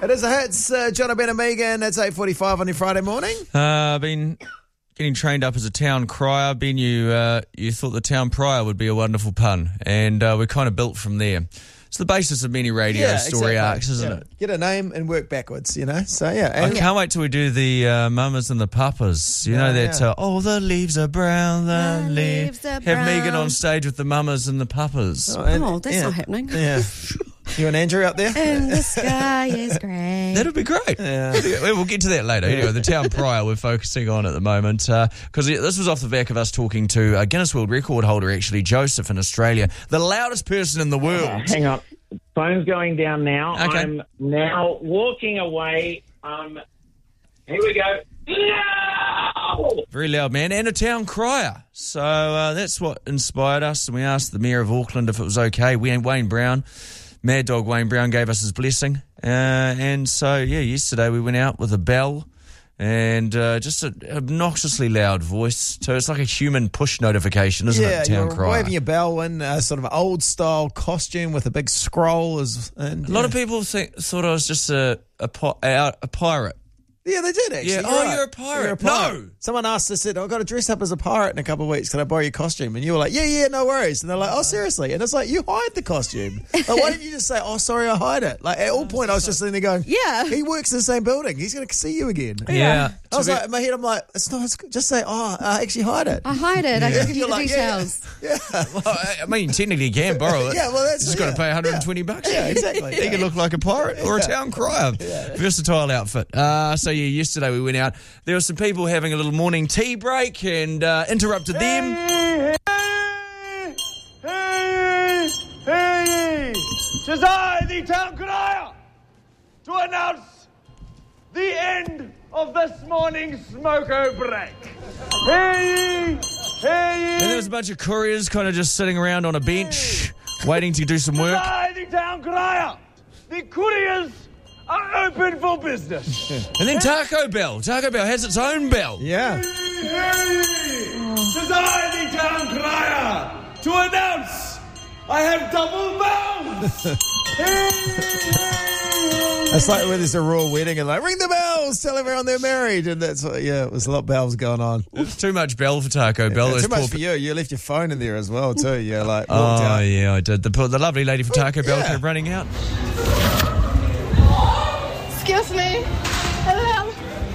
It is a hits. John, Ben and Megan. It's 8:45 on your Friday morning. Been getting trained up as a town crier. Ben, you thought the town prior would be a wonderful pun, and we kind of built from there. It's the basis of many radio story arcs, isn't it? Get a name and work backwards, you know? So, yeah. And I can't wait till we do the mamas and the papas. You know that, the leaves are brown, the leaves are brown. Have Megan on stage with the mamas and the papas. That's not happening. Yeah. You and Andrew out there? And the sky is grey. That'll be great. Yeah. We'll get to that later. Anyway, the town prior we're focusing on at the moment, because this was off the back of us talking to a Guinness World Record holder, actually, Joseph in Australia, the loudest person in the world. Hang on. Phone's going down now. Okay. I'm now walking away. Here we go. No! Very loud man, and a town crier. So that's what inspired us, and we asked the Mayor of Auckland if it was okay. Wayne Brown, Mad Dog Wayne Brown, gave us his blessing. And so, yesterday we went out with a bell and just an obnoxiously loud voice. So it's like a human push notification, isn't it, town crier? Yeah, waving your bell in sort of an old-style costume with a big scroll. A lot of people thought I was just a pirate. Yeah, they did, actually. Yeah. You're a pirate. No! Someone asked us, said, I've got to dress up as a pirate in a couple of weeks. Can I borrow your costume? And you were like, yeah, no worries. And they're like, oh, seriously? And it's like, you hired the costume. Like, why didn't you just say, oh, sorry, I hired it? Like, at all point, I was just sitting there going, yeah, he works in the same building. He's going to see you again. Yeah. I was like, in my head, I'm like, it's good. Just say, I actually hired it. I hired it. I can give you the details. Yeah. Well, I mean, technically you can borrow it. Yeah, well, that's... You just got to pay $120. Yeah, exactly. You can look like a pirate or a town crier. Yeah. Versatile outfit. Yesterday we went out. There were some people having a little morning tea break and interrupted them. Hey! 'Tis I, the town crier, to announce the end of this morning's smoko break. Hey! And there was a bunch of couriers kind of just sitting around on a bench waiting to do some work. 'Tis I, the town crier. The couriers are open for business. And then Taco Bell. Taco Bell has its own bell. Yeah. Tis I, the town crier, to announce I have double bells. It's like when there's a royal wedding and like, ring the bells, tell everyone they're married. And that's what, it was a lot of bells going on. It's too much bell for Taco Bell. Too much for you. You left your phone in there as well, too. Yeah, like, I did. The lovely lady from Taco Bell came running out. Excuse me. Hello.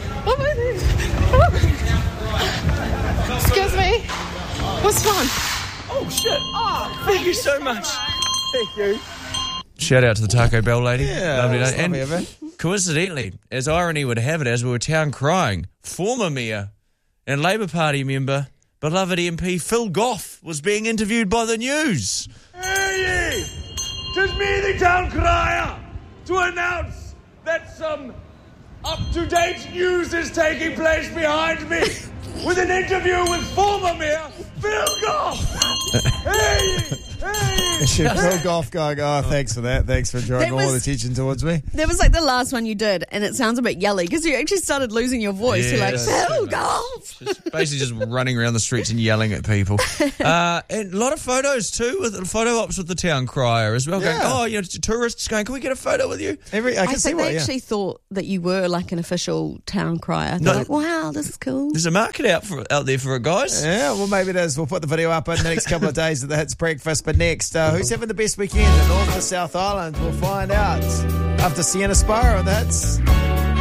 Excuse me. What's wrong? Oh, shit. Oh, Thank you so much. Thank you. Shout out to the Taco Bell lady. Yeah, lovely that's lady. And lovely of her. coincidentally, as irony would have it, as we were town crying, former mayor and Labour Party member, beloved MP Phil Goff, was being interviewed by the news. Hey, 'tis me, the town crier, to announce that some up-to-date news is taking place behind me with an interview with former mayor Phil Goff. Hey! Phil Goff going, oh, thanks for that. Thanks for drawing all the attention towards me. That was like the last one you did, and it sounds a bit yelly because you actually started losing your voice. Yeah, You're like, that's Phil Goff. Basically just running around the streets and yelling at people. And a lot of photos too, with photo ops with the town crier as well. Yeah. Going, tourists going, can we get a photo with you? I I can see think why, they actually thought that you were like an official town crier. They're like, wow, this is cool. There's a market out there for it, guys. Yeah, well, maybe it is. We'll put the video up in the next couple of days at the Hits Breakfast. But next, who's having the best weekend, the North or South Island? We'll find out after Sienna Spire on the Hits.